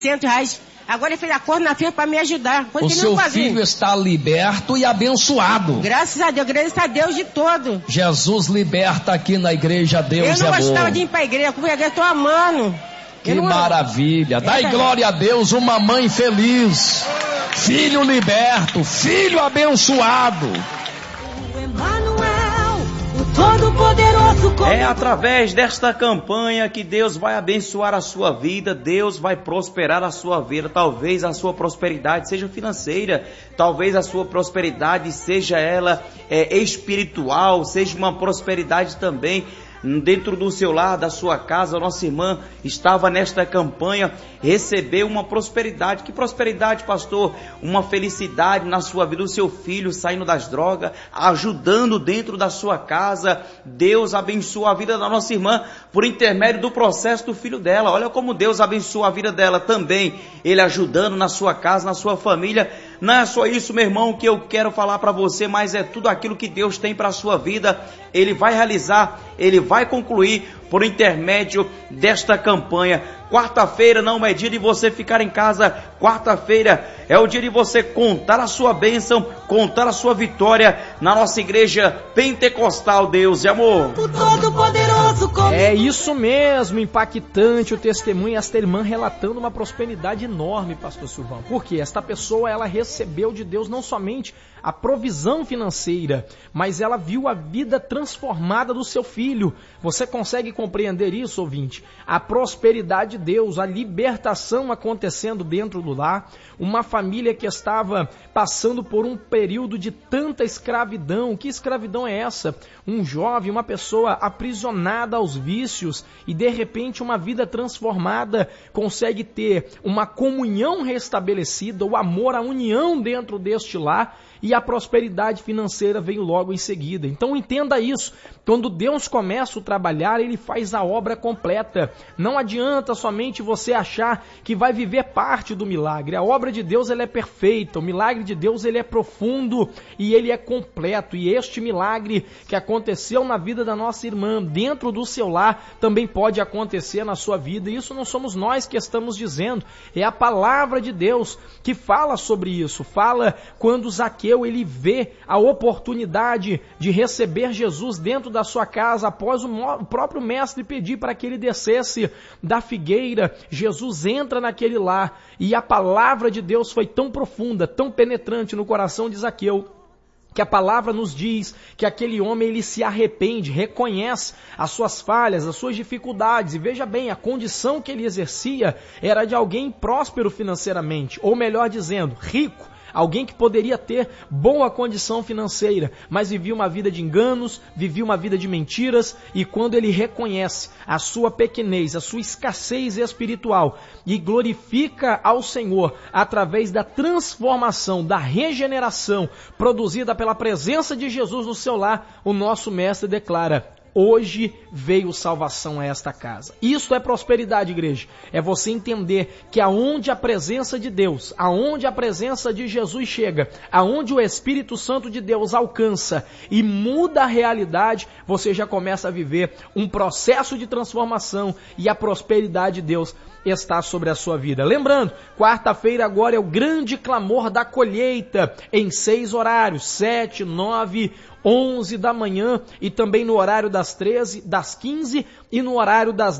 R$100. Agora ele fez acordo na firma para me ajudar. O seu filho está liberto e abençoado. Graças a Deus de todo. Jesus liberta aqui na igreja, Deus é bom. Eu não gostava de ir para a igreja, porque eu estou amando. Que maravilha. Dai glória a Deus, uma mãe feliz. Filho liberto, filho abençoado. É através desta campanha que Deus vai abençoar a sua vida, Deus vai prosperar a sua vida. Talvez a sua prosperidade seja financeira, talvez a sua prosperidade seja ela espiritual, seja uma prosperidade também dentro do seu lar, da sua casa. Nossa irmã estava nesta campanha, recebeu uma prosperidade. Que prosperidade, pastor? Uma felicidade na sua vida, o seu filho saindo das drogas, ajudando dentro da sua casa. Deus abençoa a vida da nossa irmã por intermédio do processo do filho dela. Olha como Deus abençoa a vida dela também, ele ajudando na sua casa, na sua família. Não é só isso, meu irmão, que eu quero falar para você, mas é tudo aquilo que Deus tem para a sua vida. Ele vai realizar, ele vai concluir por intermédio desta campanha. Quarta-feira não é dia de você ficar em casa. Quarta-feira é o dia de você contar a sua bênção, contar a sua vitória na nossa igreja pentecostal. Deus e amor. É isso mesmo, impactante o testemunho. Esta irmã relatando uma prosperidade enorme, pastor Silvão. Porque esta pessoa, ela recebeu de Deus não somente a provisão financeira, mas ela viu a vida transformada do seu filho. Você consegue compreender isso, ouvinte? A prosperidade de Deus, a libertação acontecendo dentro do lar, uma família que estava passando por um período de tanta escravidão. Que escravidão é essa? Um jovem, uma pessoa aprisionada aos vícios e de repente uma vida transformada, consegue ter uma comunhão restabelecida, o amor, a união dentro deste lar, e a prosperidade financeira veio logo em seguida. Então entenda isso, quando Deus começa a trabalhar, Ele faz a obra completa. Não adianta somente você achar que vai viver parte do milagre. A obra de Deus, ela é perfeita, o milagre de Deus, ele é profundo e ele é completo. E este milagre que aconteceu na vida da nossa irmã, dentro do seu lar, também pode acontecer na sua vida. E isso não somos nós que estamos dizendo, é a palavra de Deus que fala sobre isso. Fala quando Zaqueu, ele vê a oportunidade de receber Jesus dentro da sua casa, após o próprio mestre pedir para que ele descesse da figueira. Jesus entra naquele lar e a palavra de Deus foi tão profunda, tão penetrante no coração de Zaqueu, que a palavra nos diz que aquele homem, ele se arrepende, reconhece as suas falhas, as suas dificuldades. E veja bem, a condição que ele exercia era de alguém próspero financeiramente, ou melhor dizendo, rico. Alguém que poderia ter boa condição financeira, mas vivia uma vida de enganos, vivia uma vida de mentiras, e quando ele reconhece a sua pequenez, a sua escassez espiritual, e glorifica ao Senhor através da transformação, da regeneração produzida pela presença de Jesus no seu lar, o nosso mestre declara: hoje veio salvação a esta casa. Isso é prosperidade, igreja. É você entender que aonde a presença de Deus, aonde a presença de Jesus chega, aonde o Espírito Santo de Deus alcança e muda a realidade, você já começa a viver um processo de transformação e a prosperidade de Deus está sobre a sua vida. Lembrando, quarta-feira agora é o grande clamor da colheita, em 6 horários, 7, 9, 11 da manhã, e também no horário das 13, das 15 e no horário das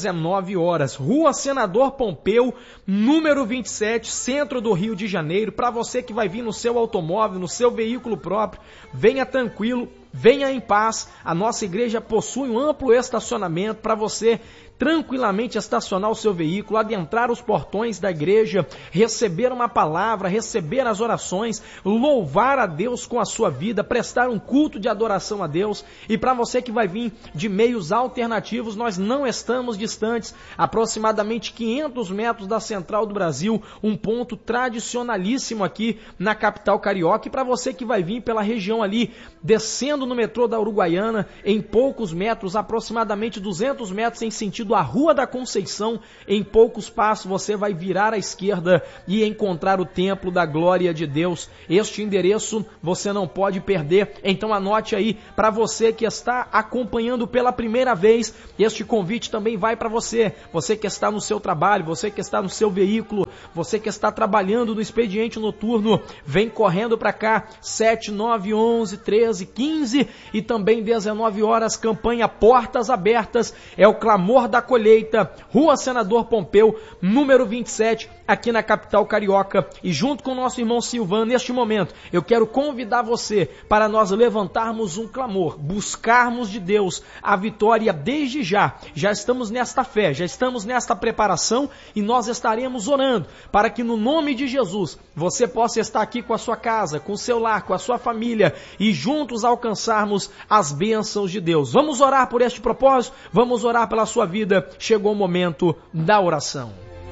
19 horas. Rua Senador Pompeu, número 27, centro do Rio de Janeiro. Para você que vai vir no seu automóvel, no seu veículo próprio, venha tranquilo, venha em paz. A nossa igreja possui um amplo estacionamento para você tranquilamente estacionar o seu veículo, adentrar os portões da igreja, receber uma palavra, receber as orações, louvar a Deus com a sua vida, prestar um culto de adoração a Deus. E para você que vai vir de meios alternativos, nós não estamos distantes, aproximadamente 500 metros da Central do Brasil, um ponto tradicionalíssimo aqui na capital carioca. E para você que vai vir pela região ali, descendo no metrô da Uruguaiana, em poucos metros, aproximadamente 200 metros em sentido a Rua da Conceição, em poucos passos você vai virar à esquerda e encontrar o Templo da Glória de Deus. Este endereço você não pode perder, então anote aí. Para você que está acompanhando pela primeira vez, Este convite também vai para você que está no seu trabalho, você que está no seu veículo, você que está trabalhando no expediente noturno, vem correndo para cá, 7, 9, 11, 13, 15 e também 19 horas, campanha Portas Abertas, é o clamor da colheita, Rua Senador Pompeu, número 27, aqui na capital carioca, e junto com o nosso irmão Silvano, neste momento, eu quero convidar você para nós levantarmos um clamor, buscarmos de Deus a vitória desde já estamos nesta fé, já estamos nesta preparação e nós estaremos orando para que no nome de Jesus você possa estar aqui com a sua casa, com o seu lar, com a sua família e juntos alcançarmos as bênçãos de Deus. Vamos orar por este propósito, vamos orar pela sua vida, chegou o momento da oração.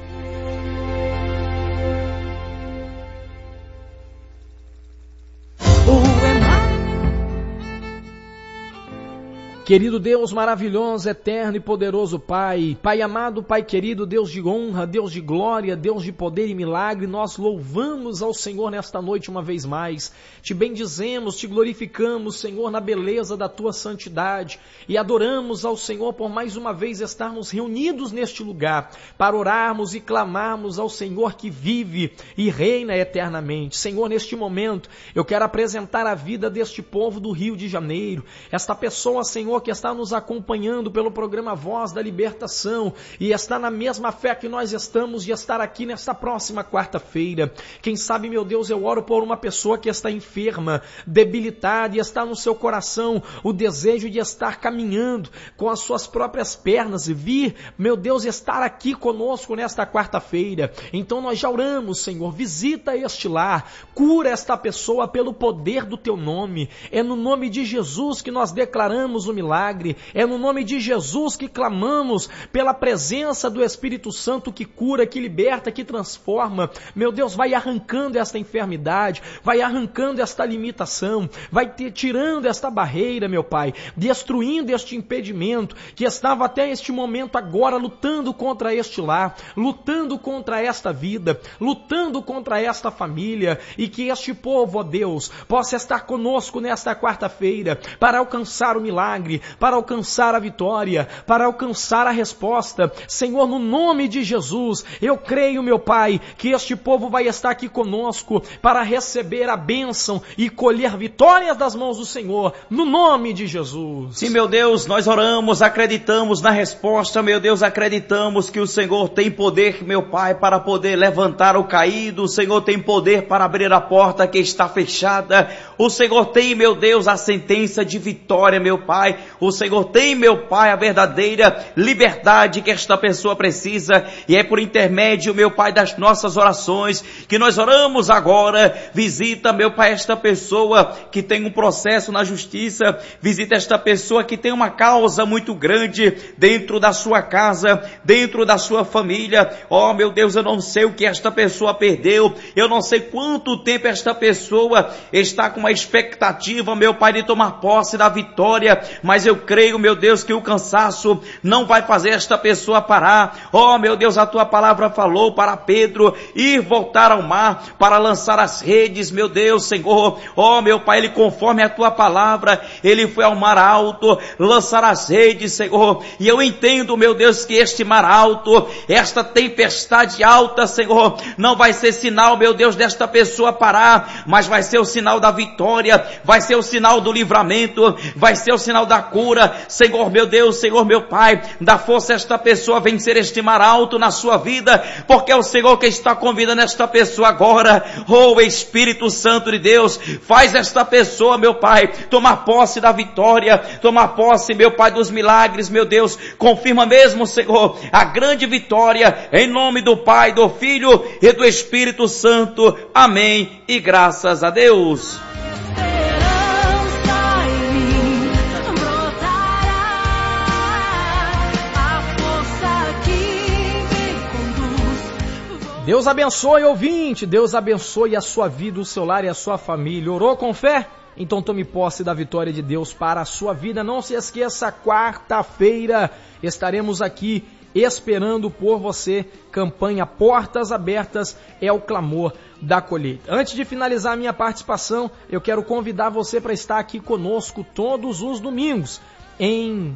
Querido Deus maravilhoso, eterno e poderoso Pai, Pai amado, Pai querido, Deus de honra, Deus de glória, Deus de poder e milagre, nós louvamos ao Senhor nesta noite uma vez mais, te bendizemos, te glorificamos, Senhor, na beleza da tua santidade e adoramos ao Senhor por mais uma vez estarmos reunidos neste lugar para orarmos e clamarmos ao Senhor que vive e reina eternamente. Senhor, neste momento eu quero apresentar a vida deste povo do Rio de Janeiro, esta pessoa, Senhor, que está nos acompanhando pelo programa Voz da Libertação e está na mesma fé que nós estamos de estar aqui nesta próxima quarta-feira. Quem sabe, meu Deus, eu oro por uma pessoa que está enferma, debilitada e está no seu coração o desejo de estar caminhando com as suas próprias pernas e vir, meu Deus, estar aqui conosco nesta quarta-feira. Então nós já oramos, Senhor, visita este lar, cura esta pessoa pelo poder do teu nome. É no nome de Jesus que nós declaramos o milagre. É no nome de Jesus que clamamos pela presença do Espírito Santo que cura, que liberta, que transforma. Meu Deus, vai arrancando esta enfermidade, vai arrancando esta limitação, vai tirando esta barreira, meu Pai, destruindo este impedimento que estava até este momento agora lutando contra este lar, lutando contra esta vida, lutando contra esta família, e que este povo, ó Deus, possa estar conosco nesta quarta-feira para alcançar o milagre, para alcançar a vitória, para alcançar a resposta. Senhor, no nome de Jesus, eu creio, meu Pai, que este povo vai estar aqui conosco para receber a bênção e colher vitórias das mãos do Senhor, no nome de Jesus. Sim, meu Deus, nós oramos, acreditamos na resposta, meu Deus, acreditamos que o Senhor tem poder, meu Pai, para poder levantar o caído, o Senhor tem poder para abrir a porta que está fechada, o Senhor tem, meu Deus, a sentença de vitória, meu Pai, o Senhor tem, meu Pai, a verdadeira liberdade que esta pessoa precisa, e é por intermédio, meu Pai, das nossas orações, que nós oramos agora. Visita, meu Pai, esta pessoa que tem um processo na justiça, visita esta pessoa que tem uma causa muito grande dentro da sua casa, dentro da sua família. Oh, meu Deus, eu não sei o que esta pessoa perdeu, eu não sei quanto tempo esta pessoa está com uma expectativa, meu Pai, de tomar posse da vitória, mas eu creio, meu Deus, que o cansaço não vai fazer esta pessoa parar. Oh, meu Deus, a tua palavra falou para Pedro ir voltar ao mar para lançar as redes, meu Deus, Senhor. Oh, meu Pai, ele, conforme a tua palavra, ele foi ao mar alto lançar as redes, Senhor. E eu entendo, meu Deus, que este mar alto, esta tempestade alta, Senhor, não vai ser sinal, meu Deus, desta pessoa parar, mas vai ser o sinal da vitória, vai ser o sinal do livramento, vai ser o sinal da cura. Senhor, meu Deus, Senhor, meu Pai, dá força a esta pessoa a vencer este mar alto na sua vida, porque é o Senhor que está convidando esta pessoa agora. Oh, Espírito Santo de Deus, faz esta pessoa, meu Pai, tomar posse da vitória, tomar posse, meu Pai, dos milagres, meu Deus. Confirma mesmo, Senhor, a grande vitória, em nome do Pai, do Filho e do Espírito Santo. Amém e graças a Deus. Deus abençoe, ouvinte, Deus abençoe a sua vida, o seu lar e a sua família. Orou com fé? Então tome posse da vitória de Deus para a sua vida. Não se esqueça, quarta-feira estaremos aqui esperando por você. Campanha Portas Abertas é o clamor da colheita. Antes de finalizar a minha participação, eu quero convidar você para estar aqui conosco todos os domingos em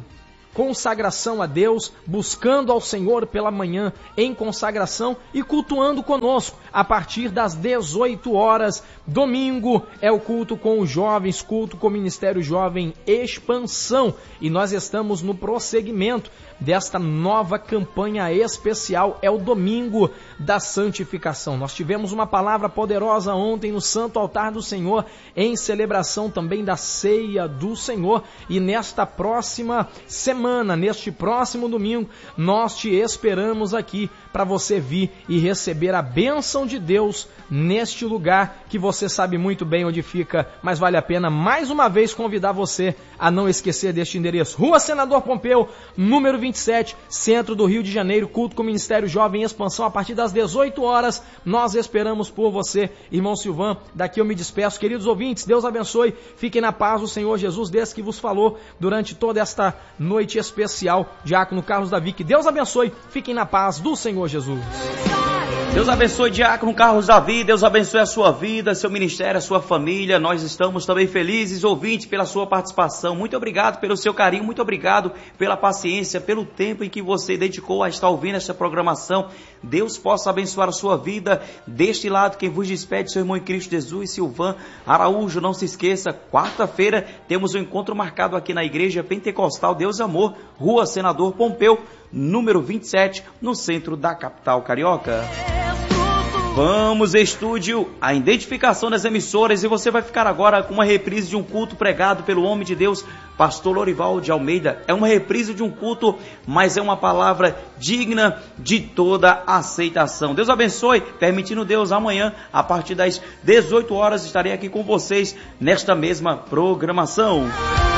consagração a Deus, buscando ao Senhor pela manhã em consagração e cultuando conosco a partir das 18 horas. Domingo é o culto com os jovens, culto com o Ministério Jovem Expansão, e nós estamos no prosseguimento desta nova campanha especial. É o domingo da santificação. Nós tivemos uma palavra poderosa ontem no Santo Altar do Senhor, em celebração também da ceia do Senhor, e nesta próxima semana, neste próximo domingo, nós te esperamos aqui para você vir e receber a bênção de Deus neste lugar que você sabe muito bem onde fica, mas vale a pena mais uma vez convidar você a não esquecer deste endereço: Rua Senador Pompeu, número 27, centro do Rio de Janeiro, culto com o Ministério Jovem Expansão a partir das 18 horas. Nós esperamos por você, irmão Silvan. Daqui eu me despeço. Queridos ouvintes, Deus abençoe, fiquem na paz do Senhor Jesus, desse que vos falou durante toda esta noite especial, Diácono Carlos Davi. Que Deus abençoe, fiquem na paz do Senhor Jesus. Deus abençoe, Diácono Carlos Davi. Deus abençoe a sua vida, seu ministério, a sua família. Nós estamos também felizes, ouvintes, pela sua participação. Muito obrigado pelo seu carinho, muito obrigado pela paciência, pelo tempo em que você dedicou a estar ouvindo esta programação. Deus possa abençoar a sua vida. Deste lado, quem vos despede, seu irmão em Cristo Jesus, Silvan Araújo. Não se esqueça, quarta-feira temos um encontro marcado aqui na Igreja Pentecostal Deus Amor, Rua Senador Pompeu, número 27, no centro da capital carioca. Vamos, estúdio, a identificação das emissoras, e você vai ficar agora com uma reprise de um culto pregado pelo homem de Deus, pastor Lorival de Almeida. É uma reprise de um culto, mas é uma palavra digna de toda aceitação. Deus abençoe, permitindo Deus, amanhã, a partir das 18 horas, estarei aqui com vocês nesta mesma programação.